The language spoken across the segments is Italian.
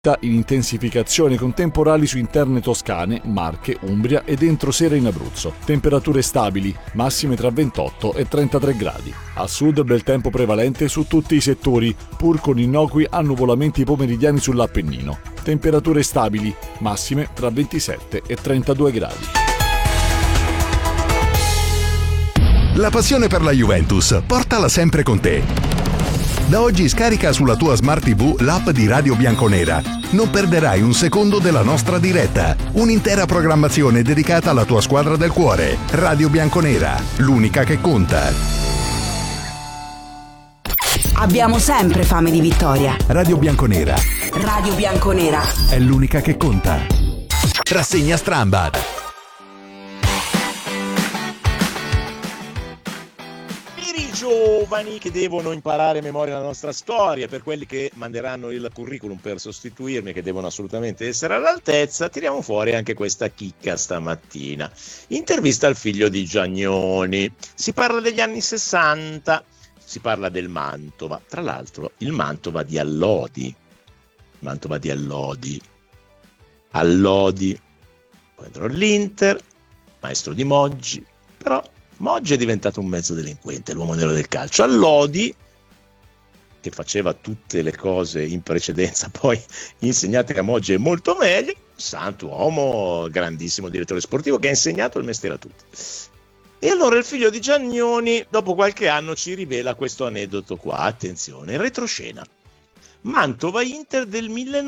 in intensificazione con temporali su interne Toscane, Marche, Umbria ed entro sera in Abruzzo. Temperature stabili, massime tra 28 e 33 gradi. A sud bel tempo prevalente su tutti i settori, pur con innocui annuvolamenti pomeridiani sull'Appennino. Temperature stabili, massime tra 27 e 32 gradi. La passione per la Juventus, portala sempre con te. Da oggi scarica sulla tua Smart TV l'app di Radio Bianconera. Non perderai un secondo della nostra diretta. Un'intera programmazione dedicata alla tua squadra del cuore. Radio Bianconera, l'unica che conta. Abbiamo sempre fame di vittoria. Radio Bianconera. Radio Bianconera. È l'unica che conta. Rassegna Strambad. Giovani che devono imparare a memoria la nostra storia, per quelli che manderanno il curriculum per sostituirmi, che devono assolutamente essere all'altezza, tiriamo fuori anche questa chicca stamattina. Intervista al figlio di Giagnoni. Si parla degli anni 60, si parla del Mantova. Tra l'altro il Mantova di Allodi. Allodi. Poi entrò l'Inter, maestro di Moggi, però Moggi è diventato un mezzo delinquente, l'uomo nero del calcio. Allodi, che faceva tutte le cose in precedenza, poi insegnate a Moggi è molto meglio, santo uomo, grandissimo direttore sportivo che ha insegnato il mestiere a tutti. E allora il figlio di Giagnoni, dopo qualche anno, ci rivela questo aneddoto qua. Attenzione, retroscena. Mantova-Inter del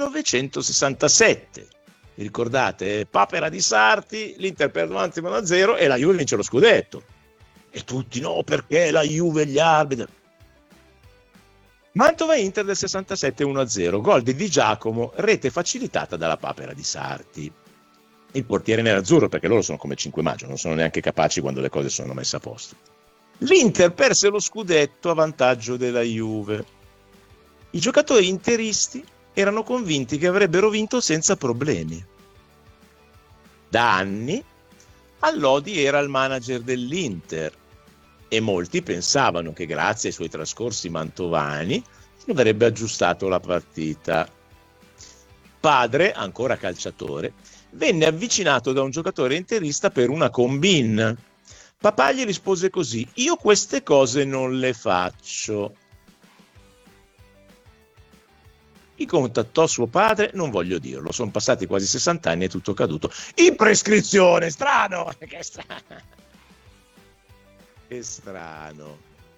1967. Vi ricordate? Papera di Sarti, l'Inter perde avanti 1-0 e la Juve vince lo scudetto. E tutti no, perché la Juve, gli arbitri. Mantova-Inter del 67 1-0, gol di Di Giacomo, rete facilitata dalla Papera di Sarti. Il portiere nerazzurro, perché loro sono come 5 maggio, non sono neanche capaci quando le cose sono messe a posto. L'Inter perse lo scudetto a vantaggio della Juve. I giocatori interisti erano convinti che avrebbero vinto senza problemi. Da anni Allodi era il manager dell'Inter e molti pensavano che grazie ai suoi trascorsi mantovani avrebbe aggiustato la partita. Padre, ancora calciatore, venne avvicinato da un giocatore interista per una combin. Papà gli rispose così: io queste cose non le faccio. Chi contattò suo padre non voglio dirlo, sono passati quasi 60 anni e tutto caduto. In prescrizione, strano! Che strano.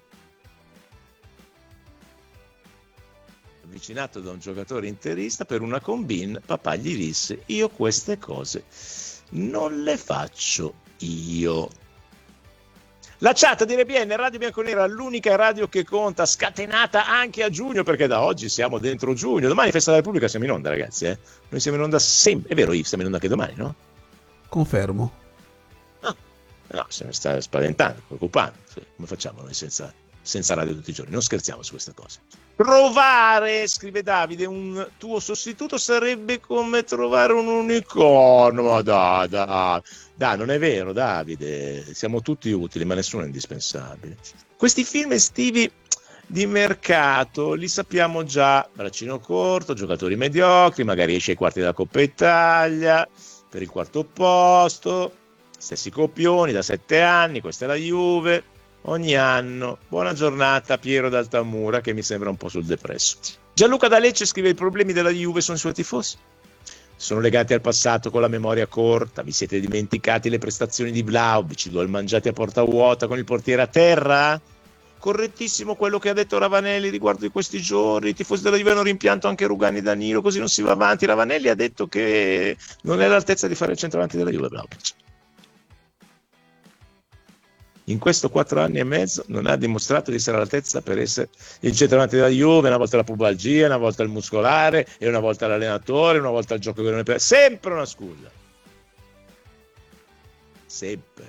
Avvicinato da un giocatore interista per una combin, papà gli disse: io queste cose non le faccio io. La chat di RBN, Radio Bianconera, l'unica radio che conta, scatenata anche a giugno, perché da oggi siamo dentro giugno. Domani Festa della Repubblica siamo in onda, ragazzi. Noi siamo in onda sempre. È vero, Yves, siamo in onda anche domani, no? Confermo. No, se ne sta spaventando, preoccupando. Come facciamo noi senza radio tutti i giorni? Non scherziamo su queste cose. Trovare, scrive Davide, un tuo sostituto sarebbe come trovare un unicorno. Ma dai, non è vero, Davide. Siamo tutti utili, ma nessuno è indispensabile. Questi film estivi di mercato li sappiamo già. Braccino corto, giocatori mediocri, magari esce ai quarti della Coppa Italia per il quarto posto. Stessi copioni da 7 anni, questa è la Juve, ogni anno. Buona giornata Piero d'Altamura, che mi sembra un po' sul depresso. Gianluca da Lecce scrive: i problemi della Juve sono i suoi tifosi. Sono legati al passato con la memoria corta. Vi siete dimenticati le prestazioni di Vlahovic, gol mangiati a porta vuota con il portiere a terra? Correttissimo quello che ha detto Ravanelli riguardo di questi giorni. I tifosi della Juve hanno rimpianto anche Rugani e Danilo, così non si va avanti. Ravanelli ha detto che non è all'altezza di fare il centravanti della Juve Vlahovic. In questo 4 anni e mezzo non ha dimostrato di essere all'altezza per essere il centravanti della Juve. Una volta la pubalgia, una volta il muscolare, e una volta l'allenatore, una volta il gioco che non è per... Sempre una scusa. Sempre.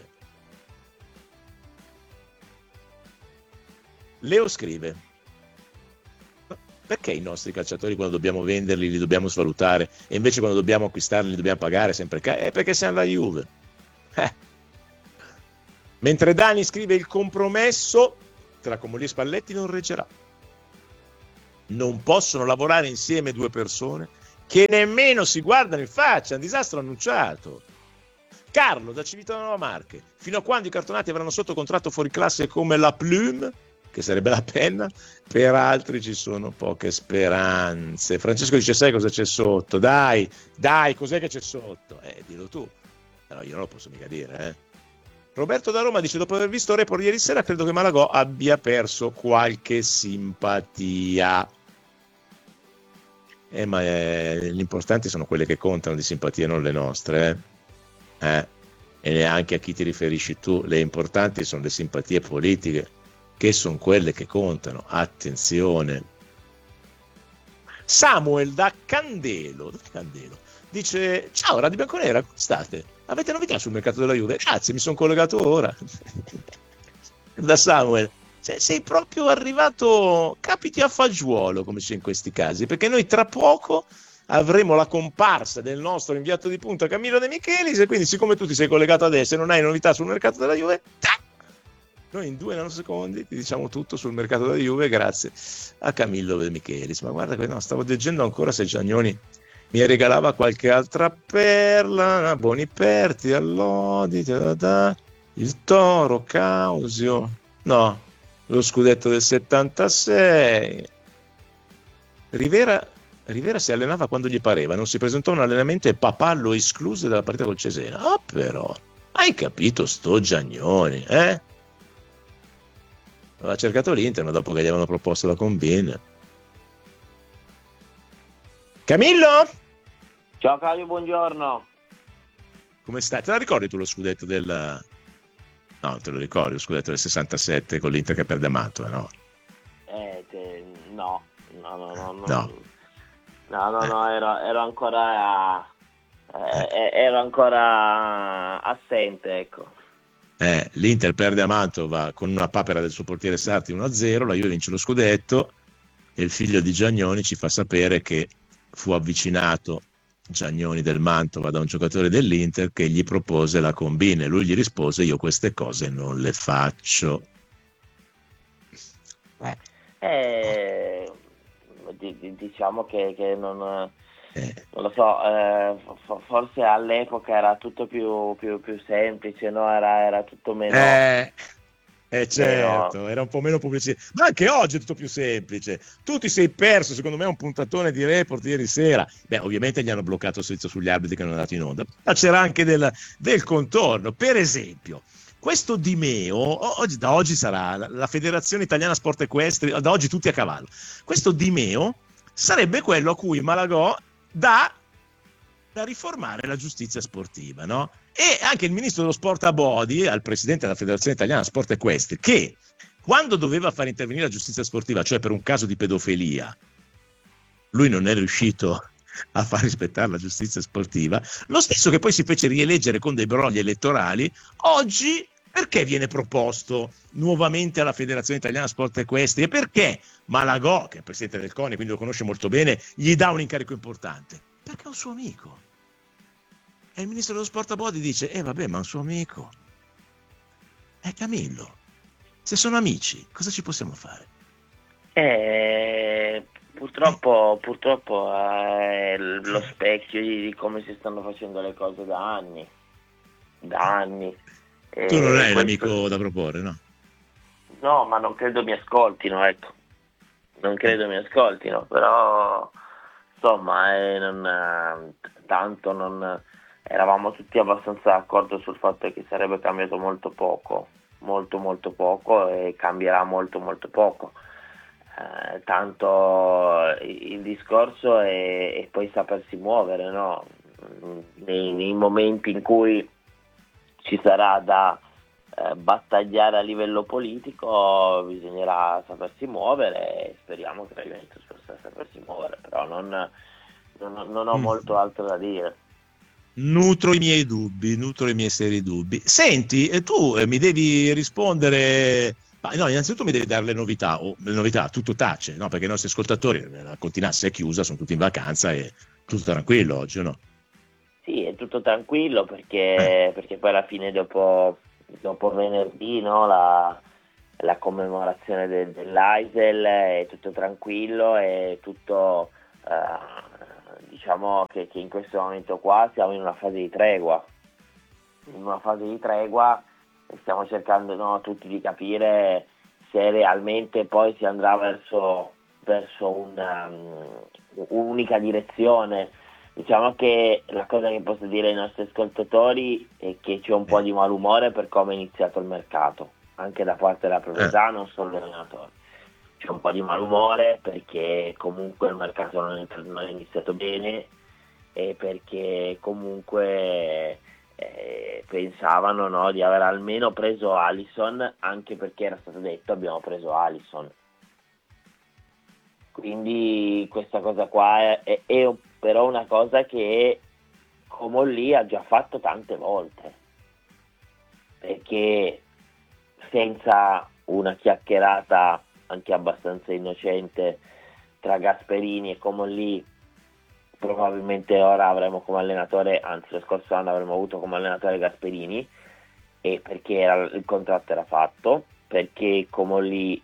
Leo scrive: perché i nostri calciatori quando dobbiamo venderli li dobbiamo svalutare e invece quando dobbiamo acquistarli li dobbiamo pagare sempre? Perché siamo la Juve. Mentre Dani scrive: il compromesso tra Comolli e Spalletti non reggerà. Non possono lavorare insieme 2 persone che nemmeno si guardano in faccia, un disastro annunciato. Carlo da Civitanova Marche: fino a quando i cartonati avranno sotto contratto fuori classe come la Plume, che sarebbe la penna, per altri ci sono poche speranze. Francesco dice: sai cosa c'è sotto? Dai, cos'è che c'è sotto? Dillo tu. No, io non lo posso mica dire, Roberto da Roma dice: dopo aver visto Report ieri sera, credo che Malagò abbia perso qualche simpatia. Ma gli importanti sono quelle che contano di simpatia, non le nostre, E neanche a chi ti riferisci tu. Le importanti sono le simpatie politiche, che sono quelle che contano. Attenzione. Samuel da Candelo dice: ciao Radio Bianconera, come state? Avete novità sul mercato della Juve? Grazie, mi sono collegato ora. Da Samuel: sei proprio arrivato, capiti a fagiolo, come c'è in questi casi, perché noi tra poco avremo la comparsa del nostro inviato di punta Camillo De Michelis, e quindi, siccome tu ti sei collegato adesso e non hai novità sul mercato della Juve, noi in 2 nanosecondi ti diciamo tutto sul mercato della Juve grazie a Camillo De Michelis. Ma guarda che stavo leggendo ancora se Giagnoni mi regalava qualche altra perla. Boniperti, Allodi, il Toro, Causio, no, lo scudetto del 76. Rivera si allenava quando gli pareva, non si presentò a un allenamento e papà lo escluse dalla partita col Cesena. Però hai capito sto Giagnoni, Aveva cercato l'Inter, ma dopo che gli avevano proposto la combine. Camillo? Ciao Claudio, buongiorno. Come stai? Te la ricordi tu lo scudetto del... No, non te lo ricordi, lo scudetto del 67 con l'Inter che perde a Mantova, no? No. Ero ancora assente, ecco. L'Inter perde a Mantova con una papera del suo portiere Sarti 1-0, la Juve vince lo scudetto e il figlio di Giagnoni ci fa sapere che fu avvicinato Giagnoni del Mantova da un giocatore dell'Inter che gli propose la combine. Lui gli rispose: io queste cose non le faccio. Diciamo che non lo so, forse all'epoca era tutto più semplice, no? Era tutto meno... certo, era un po' meno pubblicità, ma anche oggi è tutto più semplice. Tu ti sei perso, secondo me, un puntatone di Report ieri sera. Ovviamente gli hanno bloccato il servizio sugli arbitri che non è andato in onda, ma c'era anche del contorno. Per esempio, questo Di Meo, da oggi sarà la Federazione Italiana Sport Equestri, da oggi tutti a cavallo. Questo Di Meo sarebbe quello a cui Malagò dà da riformare la giustizia sportiva, no? E anche il ministro dello sport Abodi, al presidente della Federazione Italiana Sport Equestri, che quando doveva far intervenire la giustizia sportiva, cioè per un caso di pedofilia, lui non è riuscito a far rispettare la giustizia sportiva, lo stesso che poi si fece rieleggere con dei brogli elettorali, oggi perché viene proposto nuovamente alla Federazione Italiana Sport Equestri e perché Malagò, che è il presidente del CONI, quindi lo conosce molto bene, gli dà un incarico importante? Perché è un suo amico. E il ministro dello sport Abodi dice: vabbè, ma è un suo amico. Camillo, se sono amici, cosa ci possiamo fare? Purtroppo è lo specchio di come si stanno facendo le cose da anni. Tu non hai l'amico da proporre, no? No, ma non credo mi ascoltino, ecco. Non credo mi ascoltino, però insomma tanto non eravamo tutti abbastanza d'accordo sul fatto che sarebbe cambiato molto poco e cambierà molto poco. Tanto il discorso è poi sapersi muovere, no? Nei momenti in cui ci sarà da battagliare a livello politico bisognerà sapersi muovere e speriamo che la Juventus possa sapersi muovere, però non ho molto altro da dire. Nutro i miei seri dubbi. Senti, tu mi devi rispondere. No, innanzitutto mi devi dare le novità, tutto tace, no? Perché i nostri ascoltatori, la Continasse è chiusa, sono tutti in vacanza e tutto tranquillo oggi, no? Sì, è tutto tranquillo perché poi alla fine dopo venerdì, no, la commemorazione dell'Aisel è tutto tranquillo, è tutto diciamo che in questo momento qua siamo in una fase di tregua, e stiamo cercando tutti di capire se realmente poi si andrà verso un'unica direzione. Diciamo che la cosa che posso dire ai nostri ascoltatori è che c'è un po' di malumore per come è iniziato il mercato, anche da parte della proprietà, non solo degli allenatori. C'è un po' di malumore perché comunque il mercato non è iniziato bene, e perché comunque pensavano di aver almeno preso Alisson, anche perché era stato detto abbiamo preso Alisson. Quindi questa cosa qua è però una cosa che Comolli ha già fatto tante volte, perché senza una chiacchierata anche abbastanza innocente tra Gasperini e Comolli, probabilmente ora avremo come allenatore, anzi lo scorso anno avremmo avuto come allenatore Gasperini, e perché il contratto era fatto, perché Comolli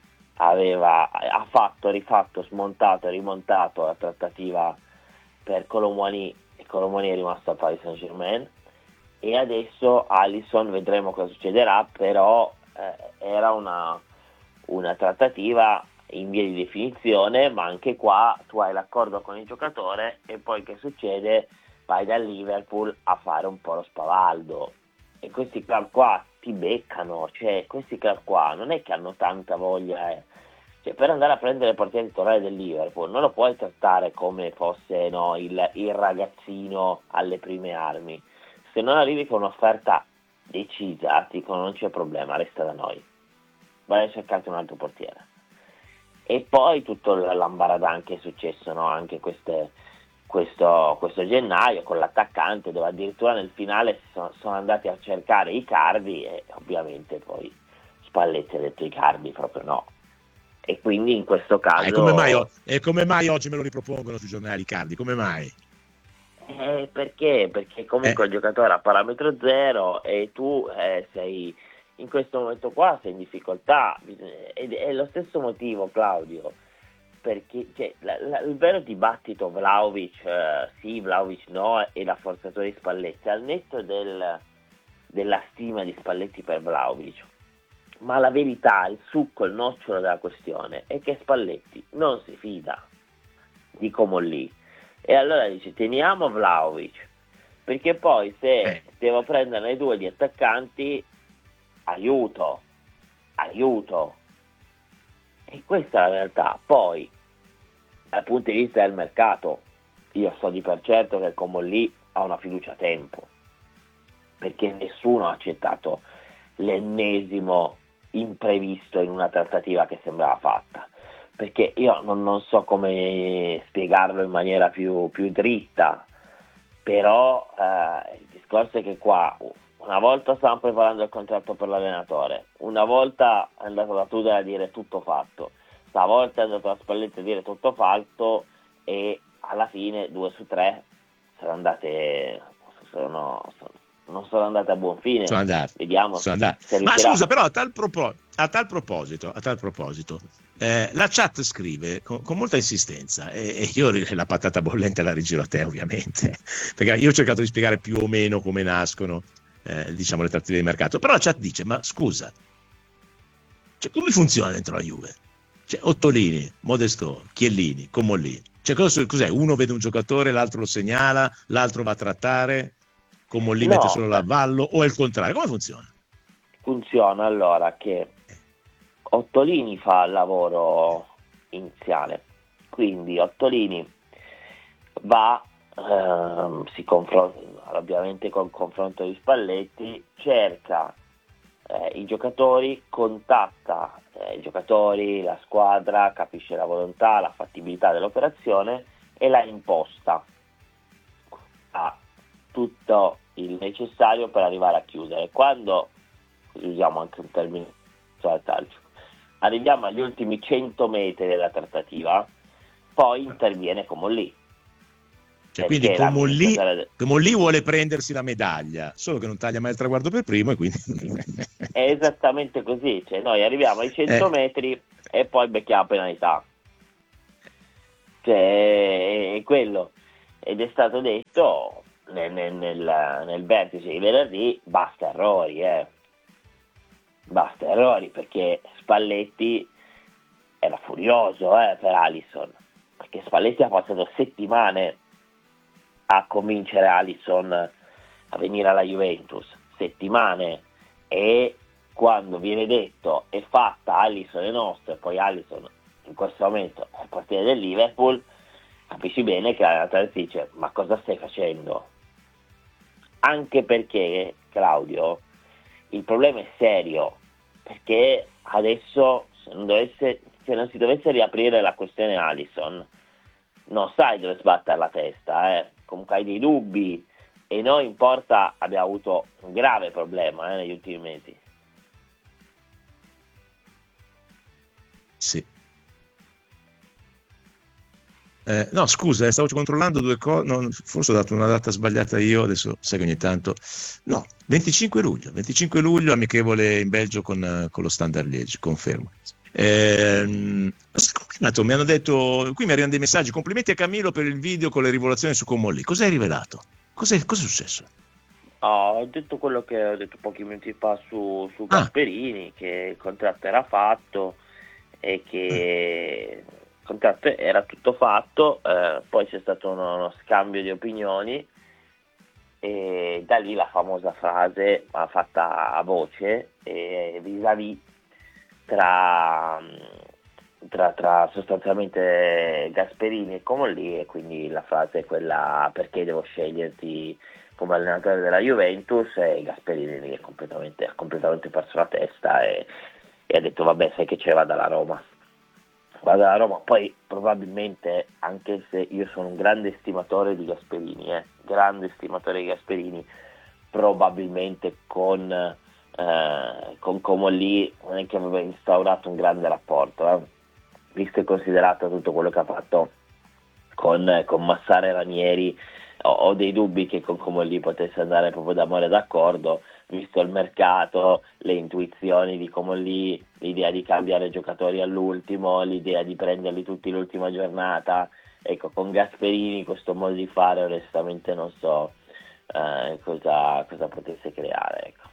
ha fatto, rifatto, smontato e rimontato la trattativa per Colomwani, e Colomwani è rimasto a Paris Saint-Germain, e adesso Alisson vedremo cosa succederà, però era una trattativa in via di definizione, ma anche qua tu hai l'accordo con il giocatore e poi che succede? Vai dal Liverpool a fare un po' lo spavaldo, e questi club qua ti beccano, cioè questi club qua non è che hanno tanta voglia, cioè, per andare a prendere il portiere titolare del Liverpool non lo puoi trattare come fosse il ragazzino alle prime armi. Se non arrivi con un'offerta decisa, dicono non c'è problema, resta da noi, vai a cercarti un altro portiere. E poi tutto l'ambaradan che è successo, anche questo gennaio con l'attaccante, dove addirittura nel finale sono andati a cercare Icardi, e ovviamente poi Spalletti ha detto Icardi proprio no. E quindi in questo caso come mai oggi me lo ripropongono sui giornali Icardi? Come mai? Perché comunque il giocatore ha parametro zero, e tu sei in questo momento qua sei in difficoltà, ed è lo stesso motivo, Claudio, perché il vero dibattito Vlahovic sì, Vlahovic no, e la forzatura di Spalletti, al netto della stima di Spalletti per Vlahovic, ma la verità, il succo, il nocciolo della questione è che Spalletti non si fida di Comolli, e allora dice teniamo Vlahovic, perché poi se devo prendere i due di attaccanti aiuto, e questa è la realtà. Poi dal punto di vista del mercato io so di per certo che Comolli ha una fiducia a tempo, perché nessuno ha accettato l'ennesimo imprevisto in una trattativa che sembrava fatta, perché io non so come spiegarlo in maniera più dritta, però il discorso è che qua una volta stavamo preparando il contratto per l'allenatore, una volta è andato da Tudor a dire tutto fatto, stavolta è andato da Spalletti a dire tutto fatto, e alla fine 2 su 3 non sono andate a buon fine. Vediamo. Ma scusa, però a tal proposito, la chat scrive con molta insistenza, e io la patata bollente la rigiro a te ovviamente, perché io ho cercato di spiegare più o meno come nascono le trattative di mercato, però la chat dice ma scusa, come funziona dentro la Juve? Ottolini, Modesto, Chiellini, Comolli, cos'è? Uno vede un giocatore, l'altro lo segnala, l'altro va a trattare, Comolli mette solo l'avallo, o è il contrario? Come funziona? Funziona allora che Ottolini fa il lavoro iniziale, quindi Ottolini va, si confronta ovviamente col confronto di Spalletti, cerca i giocatori, contatta i giocatori, la squadra, capisce la volontà, la fattibilità dell'operazione e la imposta, ha tutto il necessario per arrivare a chiudere. Quando, usiamo anche un termine arriviamo agli ultimi 100 metri della trattativa, poi interviene Comolli. Quindi Comolli vuole prendersi la medaglia, solo che non taglia mai il traguardo per primo, e quindi è esattamente così, noi arriviamo ai 100 metri e poi becchiamo la penalità, è quello. ed è stato detto nel vertice di venerdì, basta errori, perché Spalletti era furioso per Alisson, perché Spalletti ha passato settimane a convincere Alisson a venire alla Juventus, settimane, e quando viene detto è fatta, Alisson è nostro, e poi Alisson in questo momento è il portiere del Liverpool, capisci bene che l'allenatore dice: ma cosa stai facendo? Anche perché, Claudio, il problema è serio, perché adesso se non si dovesse riaprire la questione Alisson, non sai dove sbattere la testa, comunque hai dei dubbi, e noi in porta abbiamo avuto un grave problema negli ultimi mesi. Sì. No, scusa, stavo controllando due cose, no, forse ho dato una data sbagliata io, adesso sai che ogni tanto... No, 25 luglio, amichevole in Belgio con lo Standard Liège, confermo. Mi hanno detto, qui mi arrivano dei messaggi: complimenti a Camillo per il video con le rivelazioni su Comolli. Cos'hai rivelato? Cos'è successo? Ho detto quello che ho detto pochi minuti fa su Gasperini, che il contratto era fatto e che il contratto era tutto fatto, poi c'è stato uno scambio di opinioni e da lì la famosa frase fatta a voce vis-à-vis tra sostanzialmente Gasperini e Comolli, e quindi la frase è quella: perché devo sceglierti come allenatore della Juventus, e Gasperini ha completamente perso la testa e ha detto: vabbè, sai che c'è, vado alla Roma. Poi probabilmente, anche se io sono un grande stimatore di Gasperini, probabilmente con Comolli non è che aveva instaurato un grande rapporto, visto e considerato tutto quello che ha fatto con Massara e Ranieri. Ho dei dubbi che con Comolli potesse andare proprio d'amore d'accordo, visto il mercato, le intuizioni di Comolli, l'idea di cambiare giocatori all'ultimo, l'idea di prenderli tutti l'ultima giornata. Ecco, con Gasperini questo modo di fare onestamente non so cosa potesse creare, ecco.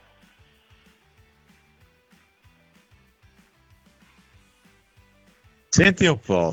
Senti un po',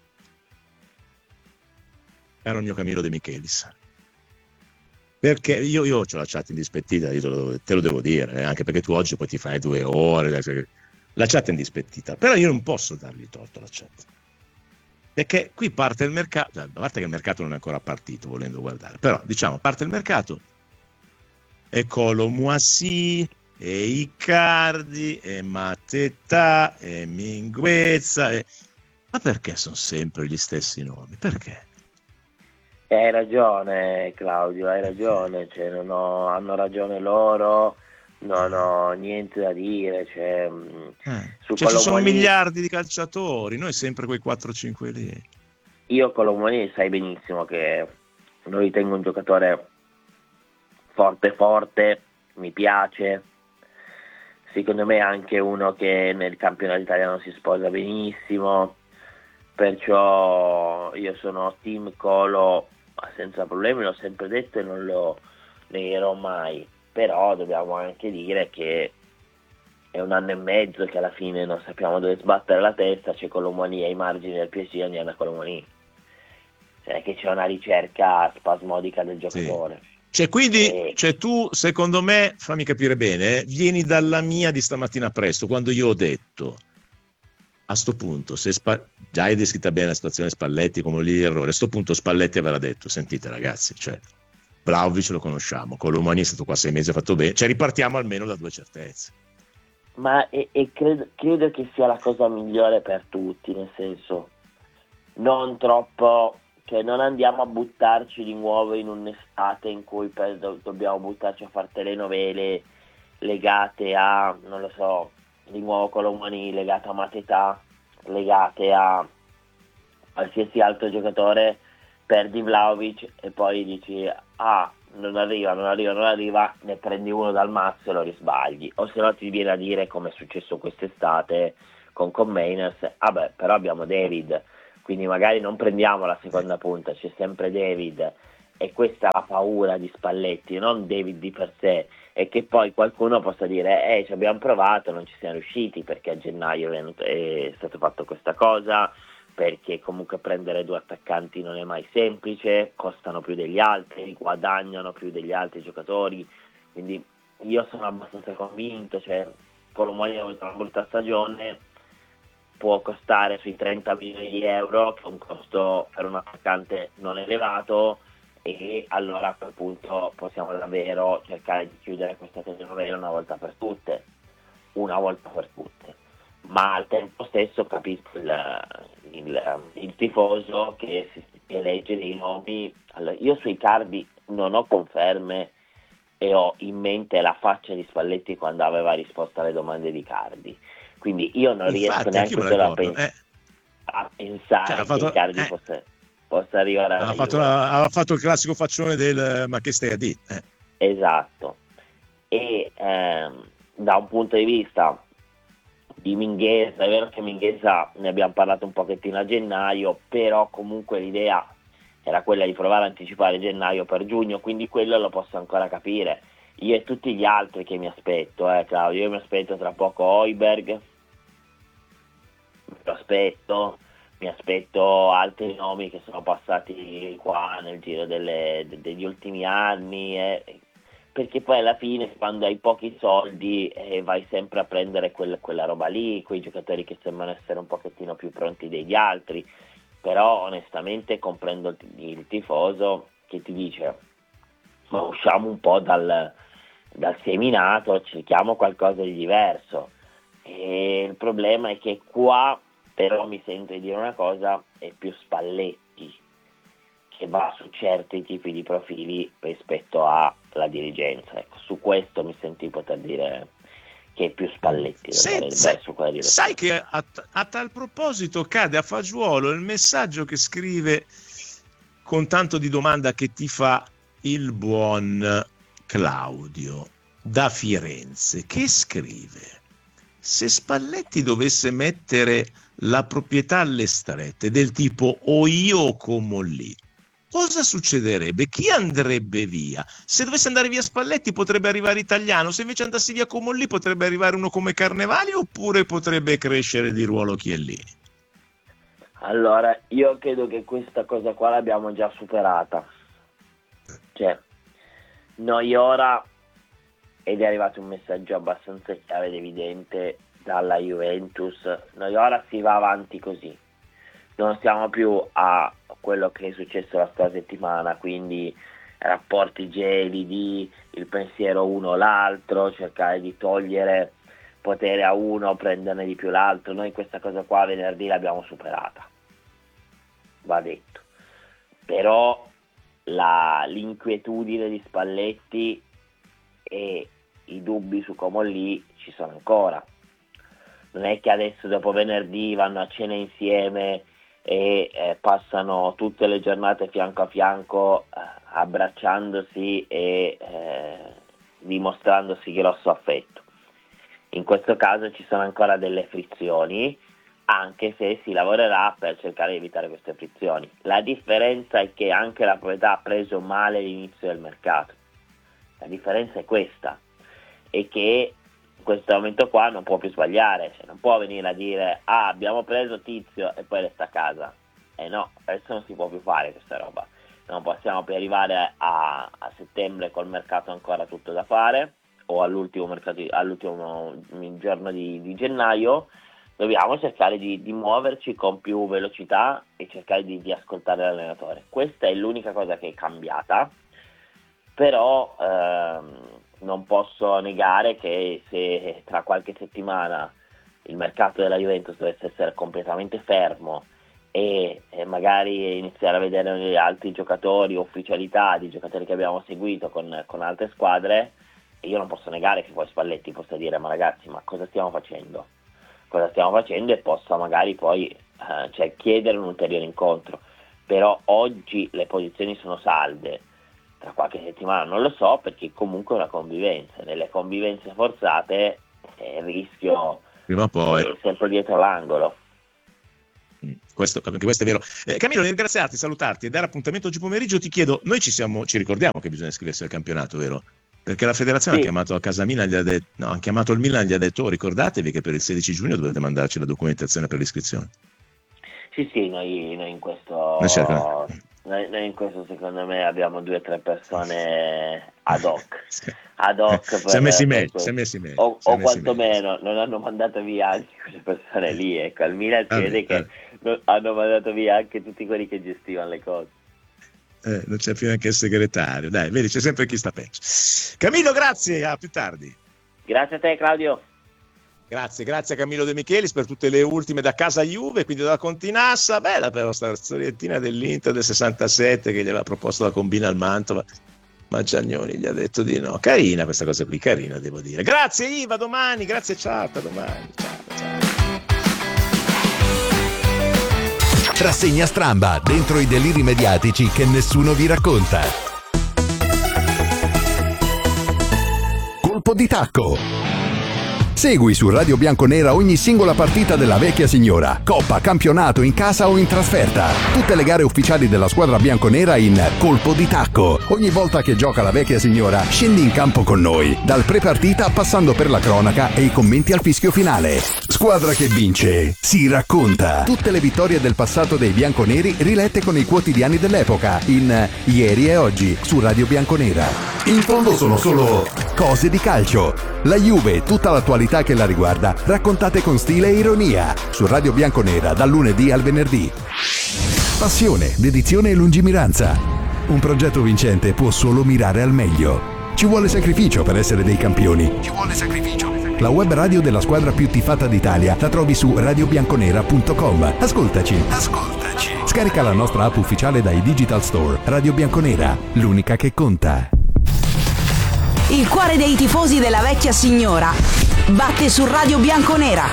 caro mio Camillo De Michelis, perché io ho la chat indispettita, te lo devo dire, anche perché tu oggi poi ti fai 2 ore, la chat è indispettita, però io non posso dargli torto alla chat, perché qui parte il mercato, a parte che il mercato non è ancora partito, volendo guardare, però diciamo parte il mercato, e Colomuassi, e Icardi, e Mateta, e Minguezza, ma perché sono sempre gli stessi nomi? Perché? Hai ragione, Claudio, hai ragione, hanno ragione loro, non ho niente da dire. Ci sono miliardi di calciatori, noi sempre quei 4-5 lì. Io Colomoni sai benissimo che lo ritengo un giocatore forte, mi piace, secondo me è anche uno che nel campionato italiano si sposa benissimo, perciò io sono team Colo senza problemi, l'ho sempre detto e non lo negherò mai, però dobbiamo anche dire che è 1 anno e mezzo che alla fine non sappiamo dove sbattere la testa, c'è Colomoni ai margini del PSG, andiamo a Colomoni, cioè che c'è una ricerca spasmodica del giocatore. Sì. Quindi tu, secondo me, fammi capire bene, vieni dalla mia di stamattina presto, quando io ho detto: a sto punto, se già hai descritta bene la situazione Spalletti come lì errore, a sto punto Spalletti aveva detto: sentite ragazzi, cioè Vlahovic lo conosciamo, Colomani è stato qua 6 mesi, ha fatto bene, cioè ripartiamo almeno da 2 certezze. Ma credo che sia la cosa migliore per tutti, nel senso, non troppo, cioè non andiamo a buttarci di nuovo in un'estate in cui dobbiamo buttarci a fare telenovele legate a, non lo so, di nuovo Colomani, legate a Mateta, legate a qualsiasi altro giocatore, perdi Vlahovic e poi dici: non arriva, ne prendi uno dal mazzo e lo risbagli, o se no ti viene a dire, come è successo quest'estate con Mainers, però abbiamo David, quindi magari non prendiamo la seconda punta, c'è sempre David, e questa è la paura di Spalletti, non David di per sé, e che poi qualcuno possa dire ci abbiamo provato, non ci siamo riusciti perché a gennaio è stato fatto questa cosa, perché comunque prendere 2 attaccanti non è mai semplice, costano più degli altri, guadagnano più degli altri giocatori, quindi io sono abbastanza convinto, cioè Colomuani ha avuto una brutta stagione, può costare sui 30 milioni di euro, che è un costo per un attaccante non elevato, e allora a quel punto possiamo davvero cercare di chiudere questa telenovela una volta per tutte, ma al tempo stesso capisco il tifoso che legge dei nomi. Allora, io sui Cardi non ho conferme e ho in mente la faccia di Spalletti quando aveva risposto alle domande di Cardi, quindi io non riesco neanche solo a pensare che Cardi possa arrivare a aveva fatto il classico faccione del ma che stai a dire? Esatto. E da un punto di vista di Mingueza, è vero che Mingueza ne abbiamo parlato un pochettino a gennaio, però comunque l'idea era quella di provare a anticipare gennaio per giugno, quindi quello lo posso ancora capire. Io e tutti gli altri che mi aspetto, Claudio, io mi aspetto tra poco Højbjerg, mi aspetto altri nomi che sono passati qua nel giro degli ultimi anni, perché poi alla fine quando hai pochi soldi vai sempre a prendere quella roba lì, quei giocatori che sembrano essere un pochettino più pronti degli altri, però onestamente comprendo il tifoso che ti dice ma usciamo un po' dal seminato, cerchiamo qualcosa di diverso, e il problema è che qua però mi sento di dire una cosa, è più Spalletti che va su certi tipi di profili rispetto alla dirigenza, ecco, su questo mi sento di poter dire che è più Spalletti su quella direzione. Sai che a tal proposito cade a fagiolo il messaggio che scrive con tanto di domanda che ti fa il buon Claudio da Firenze, che scrive: se Spalletti dovesse mettere la proprietà alle strette del tipo o io o Comolli, cosa succederebbe? Chi andrebbe via? Se dovesse andare via Spalletti potrebbe arrivare Italiano, se invece andassi via Comolli potrebbe arrivare uno come Carnevali, oppure potrebbe crescere di ruolo Chiellini? Allora, io credo che questa cosa qua l'abbiamo già superata, cioè noi ora, ed è arrivato un messaggio abbastanza chiaro ed evidente dalla Juventus, noi ora si va avanti così, non stiamo più a quello che è successo la scorsa settimana, quindi rapporti gelidi, il pensiero uno o l'altro, cercare di togliere potere a uno, prenderne di più l'altro. Noi questa cosa qua venerdì l'abbiamo superata, va detto, però l'inquietudine di Spalletti e i dubbi su Comolli ci sono ancora. Non è che adesso dopo venerdì vanno a cena insieme e passano tutte le giornate fianco a fianco abbracciandosi e dimostrandosi grosso affetto. In questo caso ci sono ancora delle frizioni, anche se si lavorerà per cercare di evitare queste frizioni. La differenza è che anche la proprietà ha preso male l'inizio del mercato. La differenza è questa, e che in questo momento qua non può più sbagliare, cioè non può venire a dire abbiamo preso Tizio e poi resta a casa. No, adesso non si può più fare questa roba, non possiamo più arrivare a settembre col mercato ancora tutto da fare, o all'ultimo giorno di gennaio. Dobbiamo cercare di muoverci con più velocità e cercare di ascoltare l'allenatore. Questa è l'unica cosa che è cambiata, però non posso negare che se tra qualche settimana il mercato della Juventus dovesse essere completamente fermo e magari iniziare a vedere altri giocatori, ufficialità di giocatori che abbiamo seguito con altre squadre, io non posso negare che poi Spalletti possa dire ma ragazzi, ma cosa stiamo facendo? E possa magari poi chiedere un ulteriore incontro. Però oggi le posizioni sono salde, tra qualche settimana non lo so, perché comunque è una convivenza, nelle convivenze forzate il rischio prima o poi è sempre dietro l'angolo. Anche questo è vero. Camillo, nel ringraziarti, salutarti e dare appuntamento oggi pomeriggio, ti chiedo, noi ci ricordiamo che bisogna iscriversi al campionato, vero? Perché la federazione ha chiamato a casa Milan, ha chiamato il Milan e gli ha detto: ricordatevi che per il 16 giugno dovete mandarci la documentazione per l'iscrizione. Sì, noi in questo noi in questo secondo me abbiamo 2 o 3 persone ad hoc si è messi meglio o quantomeno non hanno mandato via anche quelle persone lì, ecco. Al Milan si vede che hanno mandato via anche tutti quelli che gestivano le cose. Non c'è più neanche il segretario, dai, vedi, c'è sempre chi sta peggio. Camillo, grazie, a più tardi. Grazie a te, Claudio. Grazie a Camillo De Michelis per tutte le ultime da casa Juve, quindi dalla Continassa. Bella però sta storiettina dell'Inter del 67 che gli aveva proposto la combina al Mantova, ma Giannoni gli ha detto di no. Carina questa cosa qui, carina, devo dire. Grazie Iva, domani, grazie, ciao, domani, ciao. Rassegna Stramba, dentro i deliri mediatici che nessuno vi racconta. Colpo di tacco. Segui su Radio Bianconera ogni singola partita della vecchia signora, coppa, campionato, in casa o in trasferta. Tutte le gare ufficiali della squadra bianconera in Colpo di Tacco. Ogni volta che gioca la vecchia signora, scendi in campo con noi, dal pre-partita passando per la cronaca e i commenti al fischio finale. Squadra che vince si racconta. Tutte le vittorie del passato dei bianconeri rilette con i quotidiani dell'epoca in Ieri e Oggi su Radio Bianconera. In fondo sono solo cose di calcio. La Juve e tutta l'attualità che la riguarda, raccontate con stile e ironia su Radio Bianconera dal lunedì al venerdì. Passione, dedizione e lungimiranza. Un progetto vincente può solo mirare al meglio. Ci vuole sacrificio per essere dei campioni. La web radio della squadra più tifata d'Italia la trovi su radiobianconera.com. Ascoltaci. Scarica la nostra app ufficiale dai Digital Store. Radio Bianconera, l'unica che conta. Il cuore dei tifosi della vecchia signora batte su Radio Bianconera.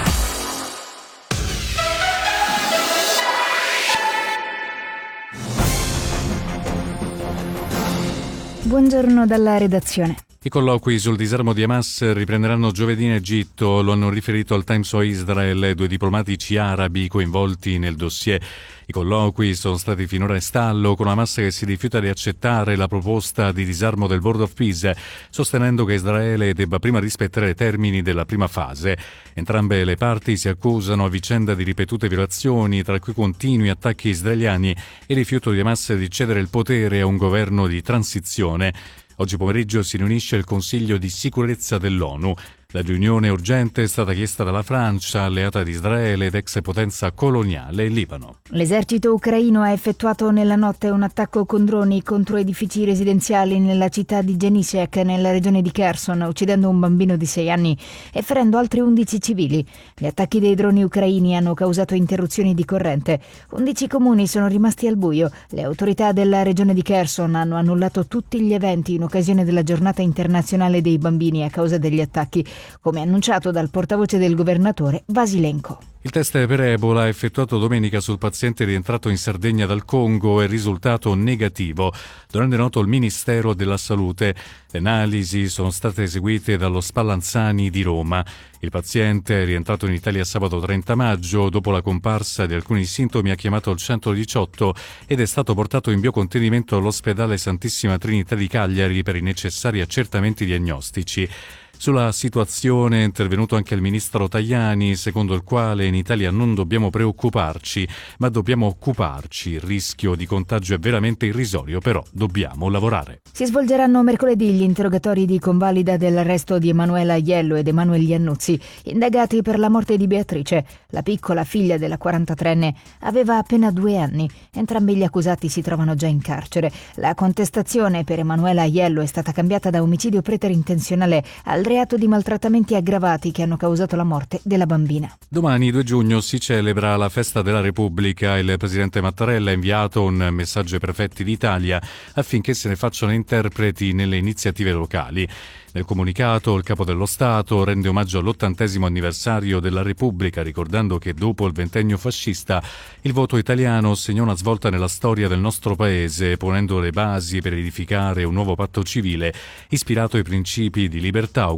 Buongiorno dalla redazione. I colloqui sul disarmo di Hamas riprenderanno giovedì in Egitto, lo hanno riferito al Times of Israel 2 diplomatici arabi coinvolti nel dossier. I colloqui sono stati finora in stallo, con Hamas che si rifiuta di accettare la proposta di disarmo del Board of Peace, sostenendo che Israele debba prima rispettare i termini della prima fase. Entrambe le parti si accusano a vicenda di ripetute violazioni, tra cui continui attacchi israeliani e rifiuto di Hamas di cedere il potere a un governo di transizione. Oggi pomeriggio si riunisce il Consiglio di sicurezza dell'ONU. La riunione urgente è stata chiesta dalla Francia, alleata di Israele ed ex potenza coloniale in Libano. L'esercito ucraino ha effettuato nella notte un attacco con droni contro edifici residenziali nella città di Genisiek, nella regione di Kherson, uccidendo un bambino di 6 anni e ferendo altri 11 civili. Gli attacchi dei droni ucraini hanno causato interruzioni di corrente. 11 comuni sono rimasti al buio. Le autorità della regione di Kherson hanno annullato tutti gli eventi in occasione della giornata internazionale dei bambini a causa degli attacchi, come annunciato dal portavoce del governatore Vasilenko. Il test per Ebola effettuato domenica sul paziente rientrato in Sardegna dal Congo è risultato negativo, lo rende noto il Ministero della Salute. Le analisi sono state eseguite dallo Spallanzani di Roma. Il paziente è rientrato in Italia sabato 30 maggio, dopo la comparsa di alcuni sintomi ha chiamato il 118 ed è stato portato in biocontenimento all'ospedale Santissima Trinità di Cagliari per i necessari accertamenti diagnostici. Sulla situazione è intervenuto anche il ministro Tajani, secondo il quale in Italia non dobbiamo preoccuparci, ma dobbiamo occuparci. Il rischio di contagio è veramente irrisorio, però dobbiamo lavorare. Si svolgeranno mercoledì gli interrogatori di convalida dell'arresto di Emanuela Aiello ed Emanuele Iannuzzi, indagati per la morte di Beatrice. La piccola figlia della 43enne aveva appena 2 anni. Entrambi gli accusati si trovano già in carcere. La contestazione per Emanuela Aiello è stata cambiata da omicidio preterintenzionale al reato di maltrattamenti aggravati che hanno causato la morte della bambina. Domani 2 giugno si celebra la Festa della Repubblica. Il presidente Mattarella ha inviato un messaggio ai prefetti d'Italia affinché se ne facciano interpreti nelle iniziative locali. Nel comunicato il Capo dello Stato rende omaggio all'80° anniversario della Repubblica, ricordando che dopo il ventennio fascista il voto italiano segnò una svolta nella storia del nostro paese, ponendo le basi per edificare un nuovo patto civile ispirato ai principi di libertà,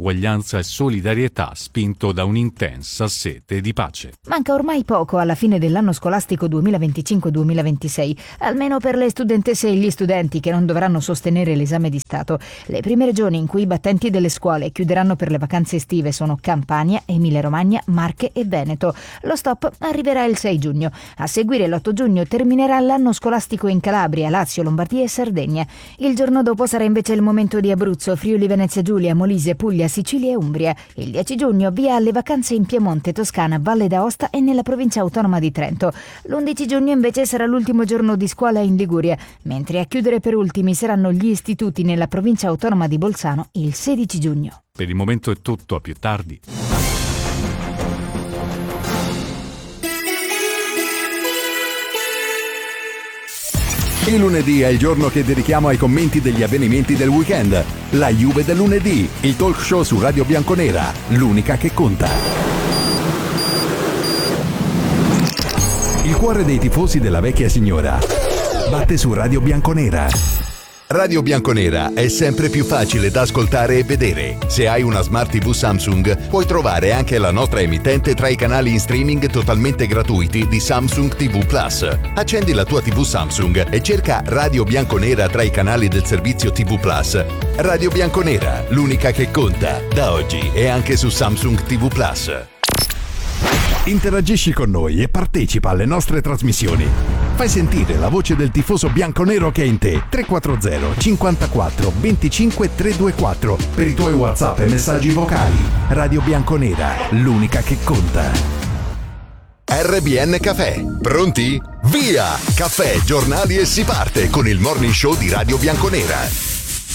uguaglianza e solidarietà, spinto da un'intensa sete di pace. Manca ormai poco alla fine dell'anno scolastico 2025-2026, almeno per le studentesse e gli studenti che non dovranno sostenere l'esame di Stato. Le prime regioni in cui i battenti delle scuole chiuderanno per le vacanze estive sono Campania, Emilia-Romagna, Marche e Veneto. Lo stop arriverà il 6 giugno. A seguire l'8 giugno terminerà l'anno scolastico in Calabria, Lazio, Lombardia e Sardegna. Il giorno dopo sarà invece il momento di Abruzzo, Friuli Venezia Giulia, Molise, Puglia, Sicilia e Umbria. Il 10 giugno via alle vacanze in Piemonte, Toscana, Valle d'Aosta e nella provincia autonoma di Trento. L'11 giugno invece sarà l'ultimo giorno di scuola in Liguria, mentre a chiudere per ultimi saranno gli istituti nella provincia autonoma di Bolzano il 16 giugno. Per il momento è tutto, a più tardi. Il lunedì è il giorno che dedichiamo ai commenti degli avvenimenti del weekend. La Juve del lunedì, il talk show su Radio Bianconera, l'unica che conta. Il cuore dei tifosi della vecchia signora batte su Radio Bianconera. Radio Bianconera è sempre più facile da ascoltare e vedere. Se hai una Smart TV Samsung, puoi trovare anche la nostra emittente tra i canali in streaming totalmente gratuiti di Samsung TV Plus. Accendi la tua TV Samsung e cerca Radio Bianconera tra i canali del servizio TV Plus. Radio Bianconera, l'unica che conta, da oggi è anche su Samsung TV Plus. Interagisci con noi e partecipa alle nostre trasmissioni. Fai sentire la voce del tifoso bianconero che è in te. 340 54 25 324 per i tuoi WhatsApp e messaggi vocali. Radio Bianconera, l'unica che conta. RBN Caffè. Pronti? Via! Caffè, giornali e si parte con il morning show di Radio Bianconera.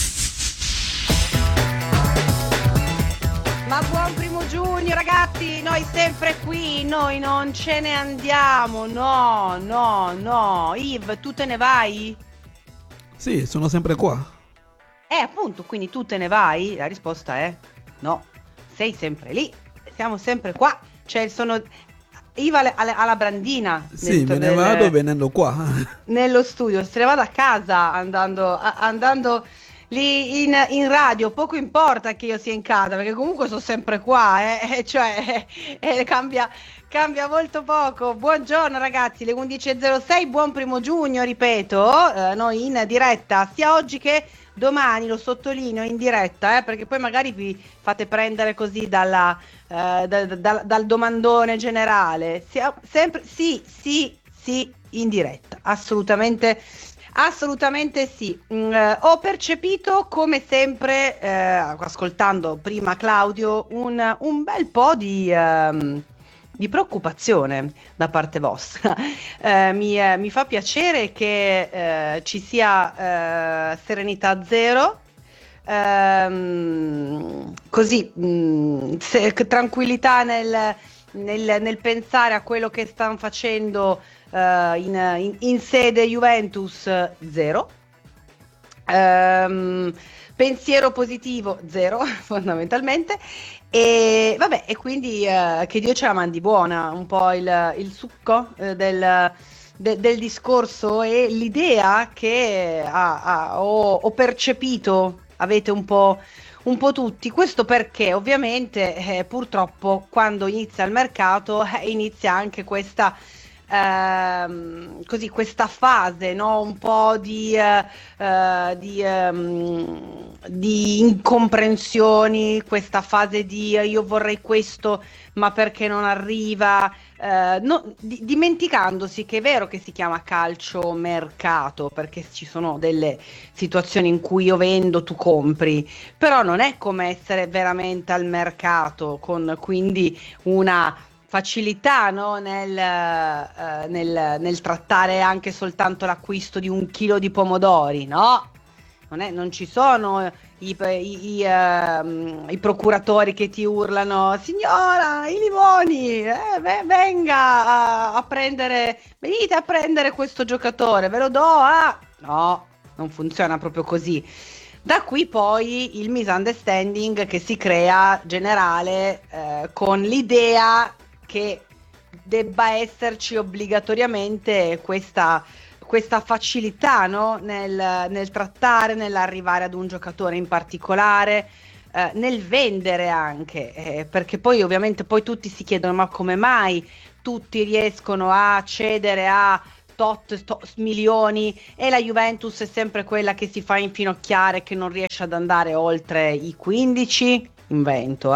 Ma buon primo giugno ragazzi, noi sempre qui, noi non ce ne andiamo, no. Yves, tu te ne vai? Sì, sono sempre qua. Appunto, quindi tu te ne vai? La risposta è no, sei sempre lì, siamo sempre qua, cioè sono... Yves alla Brandina. Sì, me ne vado venendo qua. Nello studio, se ne vado a casa andando lì in radio, poco importa che io sia in casa, perché comunque sono sempre qua, cambia molto poco. Buongiorno ragazzi, le 11.06, buon primo giugno, ripeto, noi in diretta, sia oggi che domani, lo sottolineo, in diretta, perché poi magari vi fate prendere così dal domandone generale. Sempre sì, in diretta, assolutamente sì. Ho percepito come sempre, ascoltando prima Claudio, un bel po' di preoccupazione da parte vostra. Mi fa piacere che ci sia serenità zero, così tranquillità nel pensare a quello che stanno facendo in sede Juventus, zero. Pensiero positivo zero fondamentalmente, e vabbè, e quindi che Dio ce la mandi buona, un po' il succo del discorso e l'idea che ho percepito avete un po' tutti. Questo perché ovviamente purtroppo quando inizia il mercato inizia anche questa questa fase, no? Un po' di incomprensioni, questa fase di io vorrei questo ma perché non arriva, dimenticandosi che è vero che si chiama calcio mercato perché ci sono delle situazioni in cui io vendo, tu compri, però non è come essere veramente al mercato con quindi una facilità, no? nel trattare anche soltanto l'acquisto di 1 chilo di pomodori, no? Non ci sono i procuratori che ti urlano signora, i limoni, venga a prendere, venite a prendere questo giocatore, ve lo do no, non funziona proprio così. Da qui poi il misunderstanding che si crea generale con l'idea che debba esserci obbligatoriamente questa facilità, no? nel trattare, nell'arrivare ad un giocatore in particolare, nel vendere anche, perché poi ovviamente poi tutti si chiedono ma come mai tutti riescono a cedere a tot milioni e la Juventus è sempre quella che si fa infinocchiare, che non riesce ad andare oltre i 15? Invento,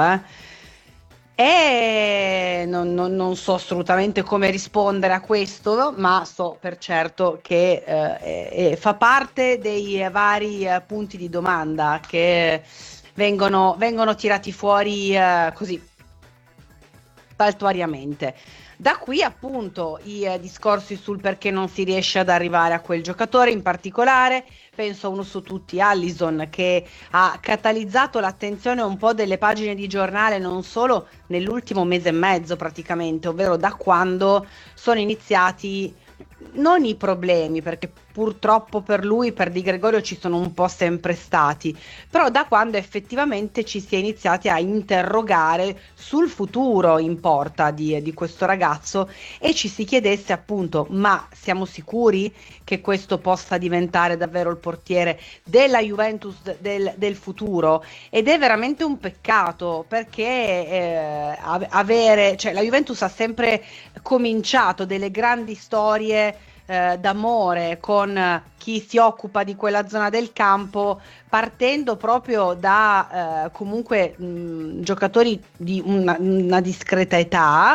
E non so assolutamente come rispondere a questo, ma so per certo che fa parte dei vari punti di domanda che vengono tirati fuori così saltuariamente. Da qui appunto i discorsi sul perché non si riesce ad arrivare a quel giocatore in particolare. Penso a uno su tutti, Alisson, che ha catalizzato l'attenzione un po' delle pagine di giornale non solo nell'ultimo mese e mezzo praticamente, ovvero da quando sono iniziati non i problemi, perché purtroppo per lui, per Di Gregorio ci sono un po' sempre stati, però da quando effettivamente ci si è iniziati a interrogare sul futuro in porta di questo ragazzo e ci si chiedesse appunto, ma siamo sicuri che questo possa diventare davvero il portiere della Juventus del futuro? Ed è veramente un peccato, perché cioè la Juventus ha sempre cominciato delle grandi storie d'amore con chi si occupa di quella zona del campo, partendo proprio da comunque giocatori di una discreta età,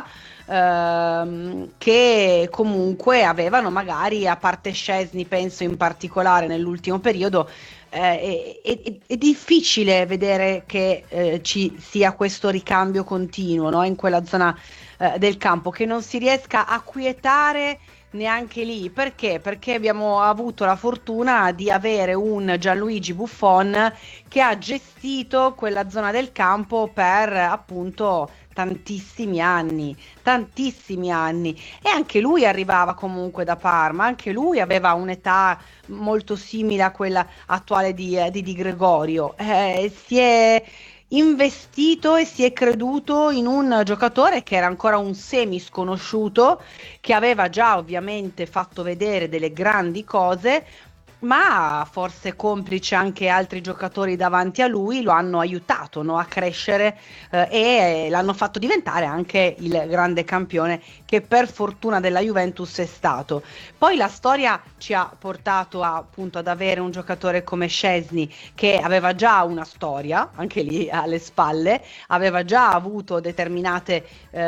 che comunque avevano magari, a parte Szczesny penso in particolare nell'ultimo periodo, è difficile vedere che ci sia questo ricambio continuo, no? In quella zona del campo, che non si riesca a quietare neanche lì. Perché? Perché abbiamo avuto la fortuna di avere un Gianluigi Buffon che ha gestito quella zona del campo per appunto tantissimi anni, e anche lui arrivava comunque da Parma, anche lui aveva un'età molto simile a quella attuale di Gregorio, si è investito e si è creduto in un giocatore che era ancora un semi sconosciuto, che aveva già ovviamente fatto vedere delle grandi cose, ma forse complice anche altri giocatori davanti a lui lo hanno aiutato, no, a crescere e l'hanno fatto diventare anche il grande campione che per fortuna della Juventus è stato. Poi la storia ci ha portato appunto ad avere un giocatore come Szczesny, che aveva già una storia anche lì alle spalle, aveva già avuto determinate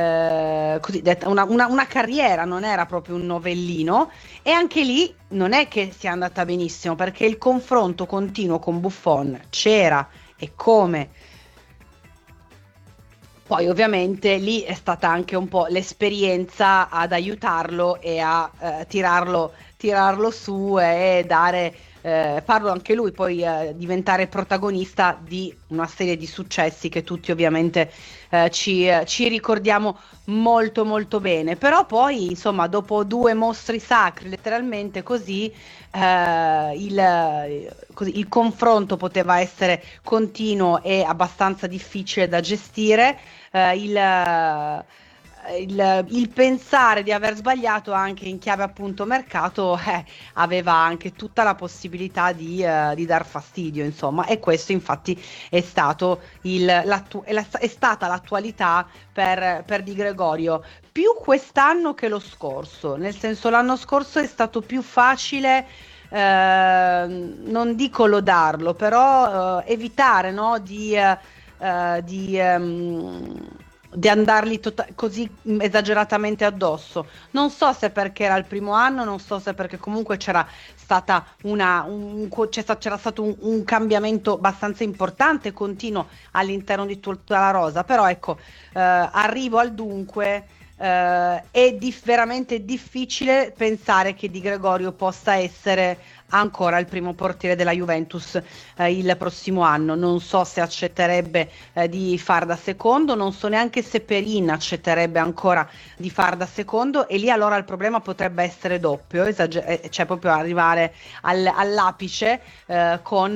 una carriera, non era proprio un novellino, e anche lì non è che sia andata benissimo, perché il confronto continuo con Buffon c'era, e come. Poi ovviamente lì è stata anche un po' l'esperienza ad aiutarlo e a tirarlo su e farlo anche lui poi diventare protagonista di una serie di successi che tutti ovviamente ci ricordiamo molto molto bene. Però poi insomma, dopo due mostri sacri letteralmente così, il confronto poteva essere continuo e abbastanza difficile da gestire. Il pensare di aver sbagliato anche in chiave appunto mercato aveva anche tutta la possibilità di dar fastidio, insomma, e questo infatti è stato è stata l'attualità per Di Gregorio, più quest'anno che lo scorso, nel senso l'anno scorso è stato più facile, non dico lodarlo, però evitare, no, di andargli così esageratamente addosso. Non so se perché era il primo anno, non so se perché comunque c'era stato un cambiamento abbastanza importante, continuo all'interno di tutta la rosa, però ecco, arrivo al dunque. È veramente difficile pensare che Di Gregorio possa essere ancora il primo portiere della Juventus il prossimo anno. Non so se accetterebbe di far da secondo, non so neanche se Perin accetterebbe ancora di far da secondo, e lì allora il problema potrebbe essere doppio, cioè proprio arrivare all'apice con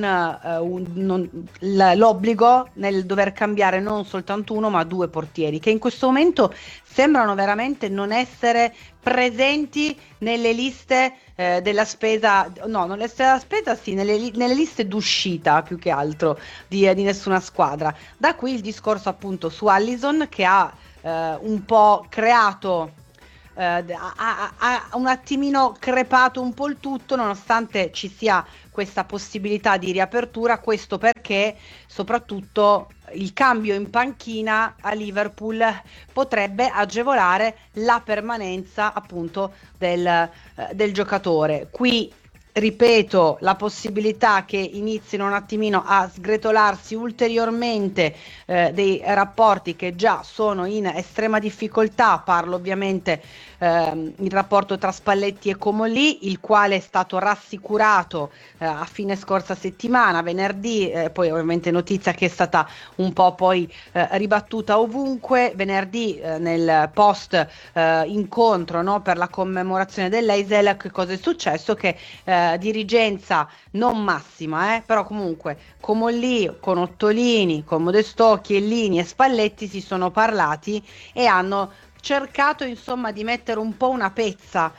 l'obbligo nel dover cambiare non soltanto uno ma due portieri, che in questo momento sembrano veramente non essere presenti nelle liste della spesa, no, non le liste della spesa, sì, nelle liste d'uscita più che altro di nessuna squadra. Da qui il discorso appunto su Alisson, che ha un po' creato, ha un attimino crepato un po' il tutto, nonostante ci sia questa possibilità di riapertura. Questo perché soprattutto il cambio in panchina a Liverpool potrebbe agevolare la permanenza appunto del giocatore. Qui ripeto, la possibilità che inizino un attimino a sgretolarsi ulteriormente dei rapporti che già sono in estrema difficoltà. Parlo ovviamente il rapporto tra Spalletti e Comolli, il quale è stato rassicurato a fine scorsa settimana, venerdì, poi ovviamente notizia che è stata un po' poi ribattuta ovunque. Venerdì nel post incontro, no, per la commemorazione dell'Eisel, che cosa è successo? Che dirigenza non massima, però comunque Comolli con Ottolini, con Modesto, Chiellini e Spalletti si sono parlati e hanno cercato insomma di mettere un po' una pezza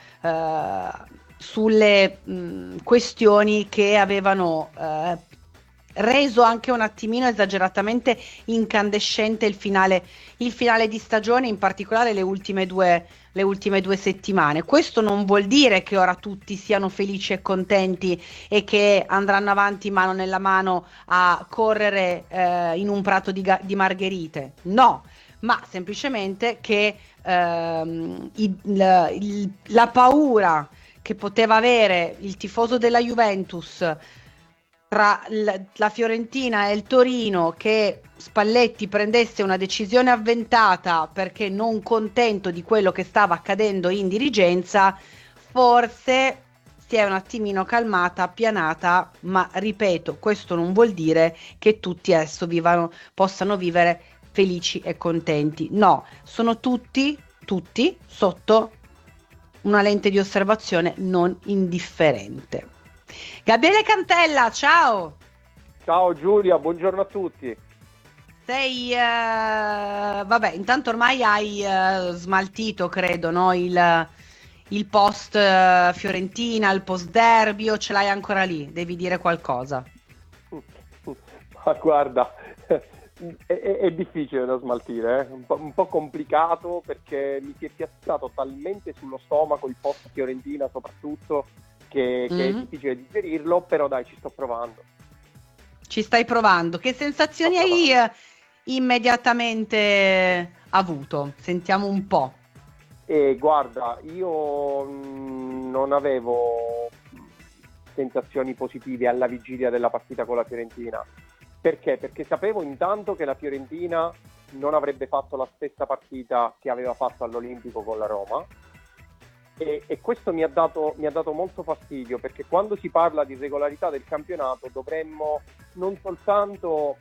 sulle questioni che avevano reso anche un attimino esageratamente incandescente il finale di stagione, in particolare le ultime due settimane. Questo non vuol dire che ora tutti siano felici e contenti e che andranno avanti mano nella mano a correre in un prato di margherite, no, ma semplicemente che la paura che poteva avere il tifoso della Juventus tra la Fiorentina e il Torino, che Spalletti prendesse una decisione avventata perché non contento di quello che stava accadendo in dirigenza, forse si è un attimino calmata, appianata, ma ripeto, questo non vuol dire che tutti adesso possano vivere felici e contenti. No, sono tutti sotto una lente di osservazione non indifferente. Gabriele Cantella, ciao! Ciao Giulia, buongiorno a tutti. Vabbè, intanto ormai hai smaltito, credo, no? Il post Fiorentina, il post derby, o ce l'hai ancora lì? Devi dire qualcosa. Ma guarda, è difficile da smaltire, un po' complicato, perché mi si è piazzato talmente sullo stomaco il post Fiorentina soprattutto che è difficile digerirlo, però dai, ci sto provando. Ci stai provando. Che sensazioni hai immediatamente avuto? Sentiamo un po'. Guarda, io non avevo sensazioni positive alla vigilia della partita con la Fiorentina. Perché? Perché sapevo intanto che la Fiorentina non avrebbe fatto la stessa partita che aveva fatto all'Olimpico con la Roma, e questo mi ha dato molto fastidio, perché quando si parla di regolarità del campionato dovremmo non soltanto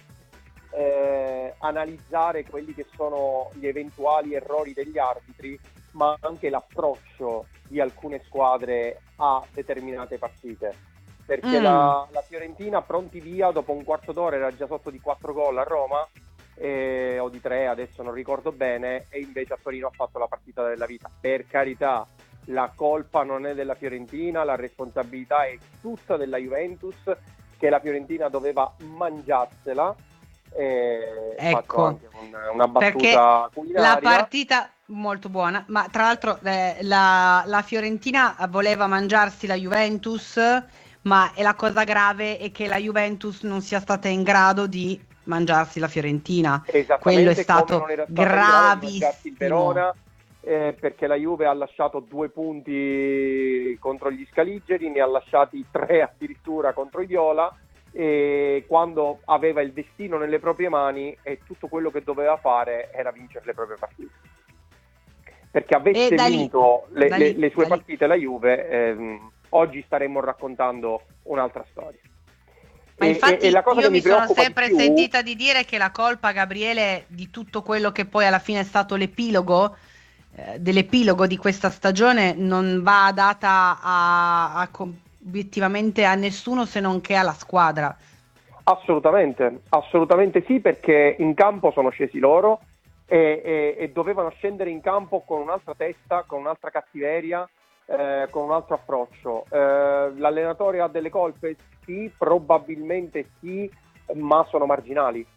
analizzare quelli che sono gli eventuali errori degli arbitri, ma anche l'approccio di alcune squadre a determinate partite, perché la Fiorentina pronti via dopo un quarto d'ora era già sotto di 4 gol a Roma, o di 3, adesso non ricordo bene, e invece a Torino ha fatto la partita della vita. Per carità, la colpa non è della Fiorentina, la responsabilità è tutta della Juventus, che la Fiorentina doveva mangiarsela. Ecco, anche una battuta culinaria. La partita molto buona, ma tra l'altro la Fiorentina voleva mangiarsi la Juventus, ma la cosa grave è che la Juventus non sia stata in grado di mangiarsi la Fiorentina. Quello è stato gravissimo. Verona, perché la Juve ha lasciato 2 punti contro gli scaligeri, ne ha lasciati 3 addirittura contro i viola, e quando aveva il destino nelle proprie mani, e tutto quello che doveva fare era vincere le proprie partite. Perché avesse vinto le sue partite la Juve, oggi staremmo raccontando un'altra storia. Ma infatti la cosa io mi sono sempre sentita di dire che la colpa, Gabriele, di tutto quello che poi alla fine è stato l'epilogo dell'epilogo di questa stagione non va data obiettivamente a nessuno, se non che alla squadra. Assolutamente sì, perché in campo sono scesi loro, e dovevano scendere in campo con un'altra testa, con un'altra cattiveria, con un altro approccio. L'allenatore ha delle colpe? Sì, probabilmente sì, ma sono marginali.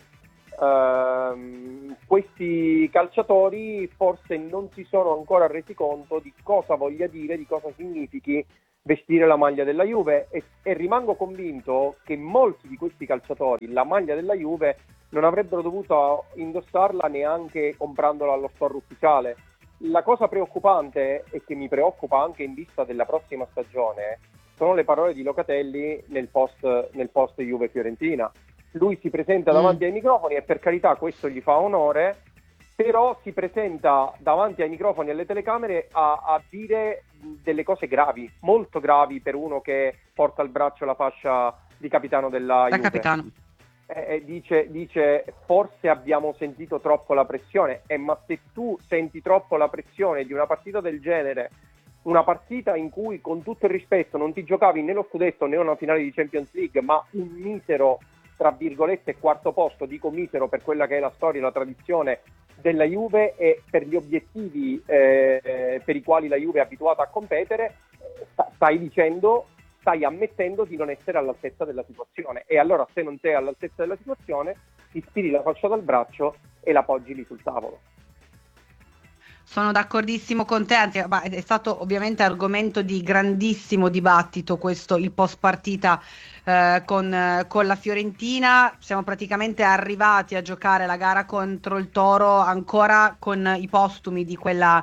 Questi calciatori forse non si sono ancora resi conto di cosa voglia dire, di cosa significhi vestire la maglia della Juve, e rimango convinto che molti di questi calciatori la maglia della Juve non avrebbero dovuto indossarla neanche comprandola allo store ufficiale. La cosa preoccupante, e che mi preoccupa anche in vista della prossima stagione, sono le parole di Locatelli nel post Juve Fiorentina. Lui si presenta davanti ai microfoni e, per carità, questo gli fa onore, però si presenta davanti ai microfoni e alle telecamere a dire delle cose gravi, molto gravi per uno che porta al braccio la fascia di capitano della Juve. Capitano. Dice forse abbiamo sentito troppo la pressione, ma se tu senti troppo la pressione di una partita del genere, una partita in cui, con tutto il rispetto, non ti giocavi né lo scudetto né una finale di Champions League, ma un misero, tra virgolette, quarto posto, dico misero per quella che è la storia e la tradizione della Juve e per gli obiettivi per i quali la Juve è abituata a competere, stai ammettendo di non essere all'altezza della situazione, e allora, se non sei all'altezza della situazione, ti stiri la faccia dal braccio e la poggi lì sul tavolo. Sono d'accordissimo con te, anzi, è stato ovviamente argomento di grandissimo dibattito questo, il post partita con la Fiorentina. Siamo praticamente arrivati a giocare la gara contro il Toro ancora con i postumi di quella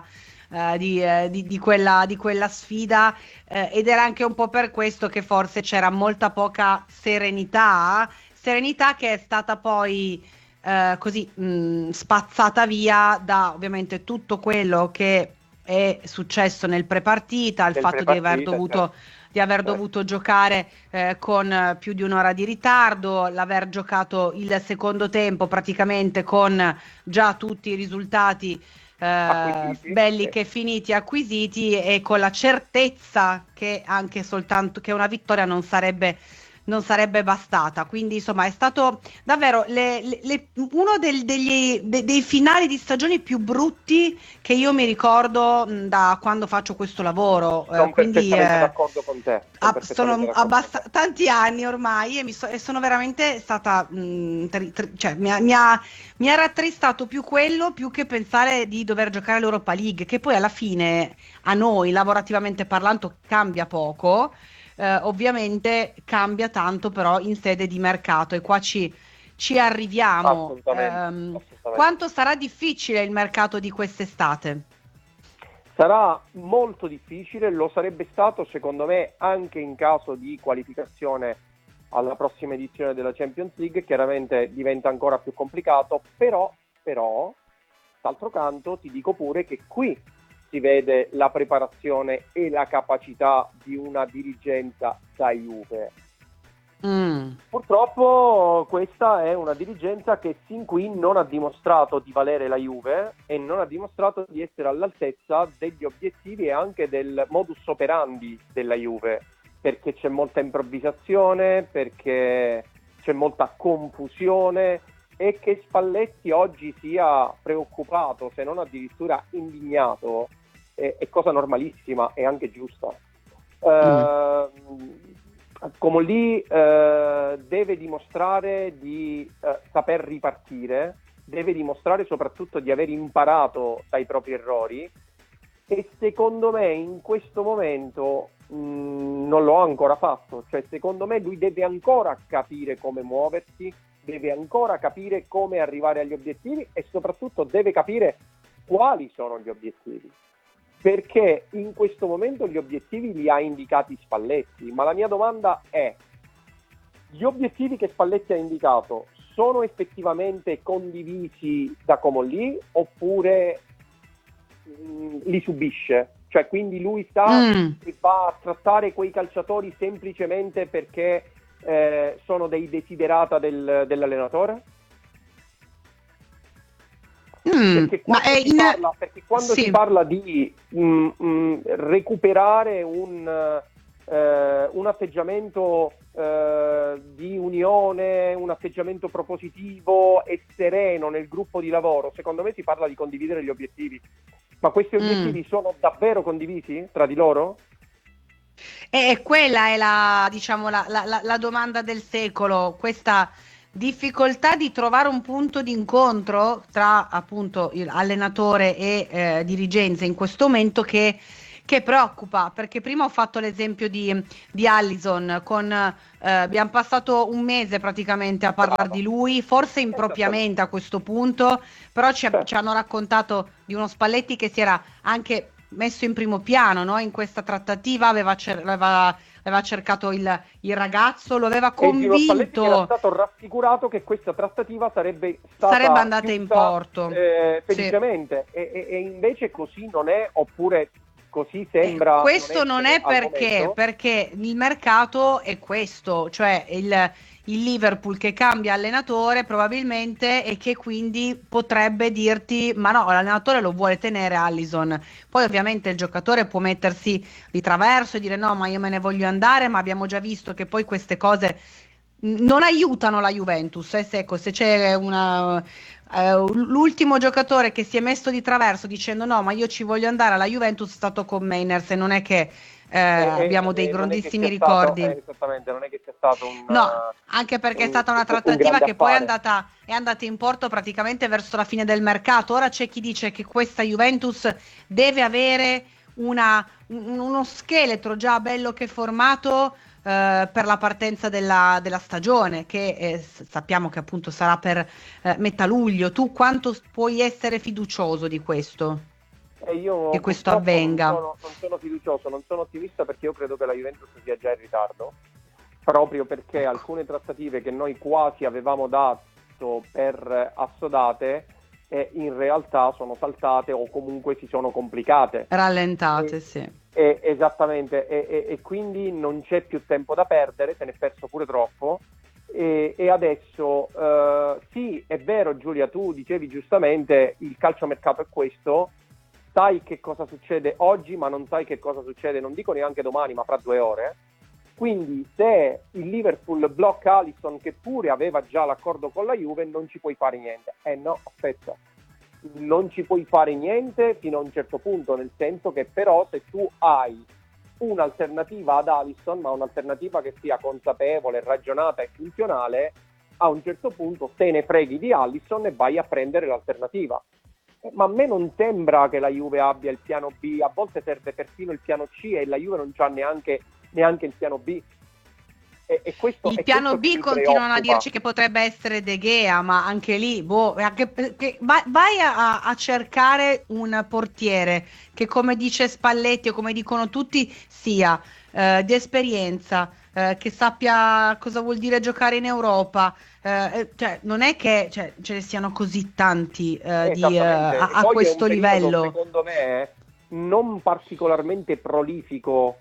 di quella sfida, ed era anche un po' per questo che forse c'era molta poca serenità che è stata poi così spazzata via da ovviamente tutto quello che è successo nel prepartita, il fatto di aver dovuto giocare con più di un'ora di ritardo, l'aver giocato il secondo tempo praticamente con già tutti i risultati belli che finiti, acquisiti, e con la certezza che anche soltanto che una vittoria non sarebbe bastata. Quindi insomma è stato davvero uno dei finali di stagione più brutti che io mi ricordo da quando faccio questo lavoro. Sono perfettamente d'accordo con te. Sono tanti anni ormai e sono veramente stata cioè, mi ha rattristato più quello, più che pensare di dover giocare l'Europa League, che poi alla fine a noi, lavorativamente parlando, cambia poco. Ovviamente cambia tanto però in sede di mercato, e qua ci arriviamo. Assolutamente. Quanto sarà difficile il mercato di quest'estate? Sarà molto difficile, lo sarebbe stato secondo me anche in caso di qualificazione alla prossima edizione della Champions League. Chiaramente diventa ancora più complicato, però d'altro canto ti dico pure che qui si vede la preparazione e la capacità di una dirigenza da Juve. Purtroppo questa è una dirigenza che sin qui non ha dimostrato di valere la Juve e non ha dimostrato di essere all'altezza degli obiettivi e anche del modus operandi della Juve, perché c'è molta improvvisazione, perché c'è molta confusione, e che Spalletti oggi sia preoccupato, se non addirittura indignato, è cosa normalissima e anche giusta. Comolli deve dimostrare di saper ripartire, deve dimostrare soprattutto di aver imparato dai propri errori, e secondo me in questo momento non lo ha ancora fatto. Cioè, secondo me lui deve ancora capire come muoversi, deve ancora capire come arrivare agli obiettivi, e soprattutto deve capire quali sono gli obiettivi, perché in questo momento gli obiettivi li ha indicati Spalletti, ma la mia domanda è: gli obiettivi che Spalletti ha indicato sono effettivamente condivisi da Comolli, oppure li subisce? Cioè, quindi lui sa che va a trattare quei calciatori semplicemente perché sono dei desiderata dell'allenatore? Perché quando si parla di recuperare un atteggiamento di unione, un atteggiamento propositivo e sereno nel gruppo di lavoro, secondo me si parla di condividere gli obiettivi. Ma questi obiettivi sono davvero condivisi tra di loro? E quella è la domanda del secolo, questa difficoltà di trovare un punto di incontro tra appunto il allenatore e dirigenza in questo momento che preoccupa, perché prima ho fatto l'esempio di Allison, abbiamo passato un mese praticamente a parlare di lui, forse impropriamente a questo punto, però ci hanno raccontato di uno Spalletti che si era anche messo in primo piano, no? In questa trattativa aveva cercato il ragazzo, lo aveva convinto. Spalletti era stato rassicurato che questa trattativa sarebbe andata in porto felicemente, sì. E invece così non è, oppure così sembra. Questo non è perché il mercato è questo, cioè il Liverpool che cambia allenatore probabilmente, e che quindi potrebbe dirti ma no, l'allenatore lo vuole tenere Allison. Poi ovviamente il giocatore può mettersi di traverso e dire no, ma io me ne voglio andare, ma abbiamo già visto che poi queste cose non aiutano la Juventus. Se c'è l'ultimo giocatore che si è messo di traverso dicendo no, ma io ci voglio andare alla Juventus, è stato con Meiners, e non è che abbiamo dei grandissimi ricordi. Esattamente, non è che sia stato no, anche perché è stata una trattativa che poi è andata in porto praticamente verso la fine del mercato. Ora c'è chi dice che questa Juventus deve avere uno scheletro già bello che formato per la partenza della stagione, che sappiamo che appunto sarà per metà luglio. Tu quanto puoi essere fiducioso di questo? Io che questo avvenga? Non sono fiducioso, non sono ottimista, perché io credo che la Juventus sia già in ritardo, proprio perché alcune trattative che noi quasi avevamo dato per assodate in realtà sono saltate o comunque si sono complicate, rallentate, sì. Esattamente, e quindi non c'è più tempo da perdere, se ne è perso pure troppo, e adesso sì, è vero Giulia, tu dicevi giustamente il calciomercato è questo, sai che cosa succede oggi ma non sai che cosa succede, non dico neanche domani ma fra 2 ore. Quindi se il Liverpool blocca Alisson, che pure aveva già l'accordo con la Juve, non ci puoi fare niente. No, aspetta, non ci puoi fare niente fino a un certo punto, nel senso che però se tu hai un'alternativa ad Alisson, ma un'alternativa che sia consapevole, ragionata e funzionale, a un certo punto te ne freghi di Alisson e vai a prendere l'alternativa. Ma a me non sembra che la Juve abbia il piano B, a volte serve persino il piano C e la Juve non c'ha neanche il piano B. Il piano B continuano a dirci che potrebbe essere De Gea, ma anche lì vai a cercare un portiere che, come dice Spalletti o come dicono tutti, sia di esperienza, che sappia cosa vuol dire giocare in Europa, cioè non è che ce ne siano così tanti a questo livello. Secondo me non particolarmente prolifico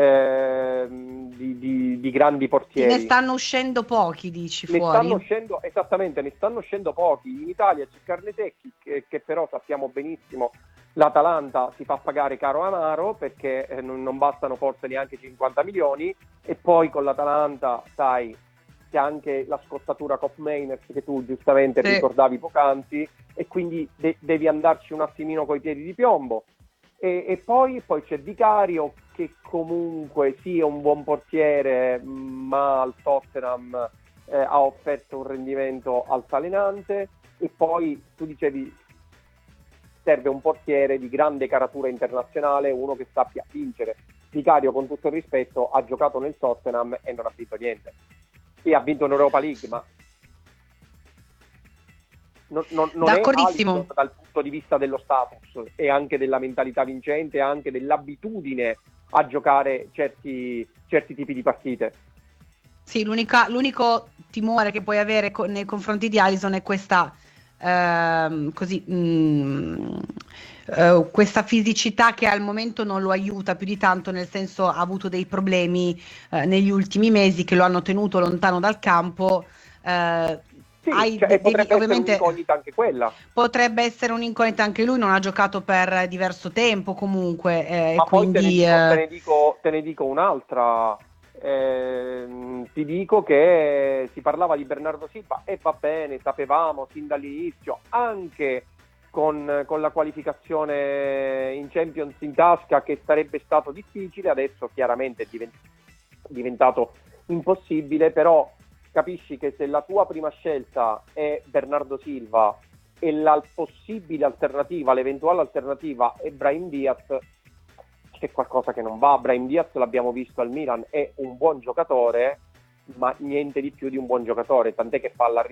di grandi portieri. Ne stanno uscendo pochi, dici, fuori? Ne stanno uscendo pochi. In Italia c'è Carnesecchi che però sappiamo benissimo l'Atalanta si fa pagare caro amaro, perché non bastano forse neanche 50 milioni, e poi con l'Atalanta sai c'è anche la scozzatura Kopp-Mainers che tu giustamente ricordavi poc'anzi, e quindi devi andarci un attimino coi piedi di piombo. E poi c'è Vicario, che comunque sì è un buon portiere, ma al Tottenham ha offerto un rendimento altalenante. E poi tu dicevi serve un portiere di grande caratura internazionale, uno che sappia vincere. Vicario, con tutto il rispetto, ha giocato nel Tottenham e non ha vinto niente. Sì, ha vinto un'Europa League, ma non è Alisson dal punto di vista dello status e anche della mentalità vincente, anche dell'abitudine a giocare certi tipi di partite. Sì, l'unico timore che puoi avere nei confronti di Alisson è questa questa fisicità che al momento non lo aiuta più di tanto, nel senso ha avuto dei problemi negli ultimi mesi che lo hanno tenuto lontano dal campo. Potrebbe essere un'incognita anche quella. Potrebbe essere un'incognita anche lui, non ha giocato per diverso tempo comunque. Ma quindi, poi te ne dico un'altra. Ti dico che si parlava di Bernardo Silva e va bene, sapevamo sin dall'inizio, anche con la qualificazione in Champions in tasca, che sarebbe stato difficile. Adesso chiaramente è diventato impossibile, però capisci che se la tua prima scelta è Bernardo Silva e la possibile alternativa, l'eventuale alternativa è Brahim Diaz, c'è qualcosa che non va. Brahim Diaz l'abbiamo visto al Milan, è un buon giocatore, ma niente di più di un buon giocatore, tant'è che fa